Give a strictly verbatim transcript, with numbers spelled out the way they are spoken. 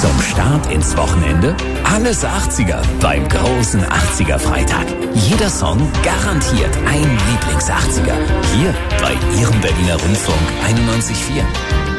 Zum Start ins Wochenende alles achtziger beim großen achtziger-Freitag. Jeder Song garantiert ein Lieblings-achtziger. Hier bei Ihrem Berliner Rundfunk einundneunzig Komma vier.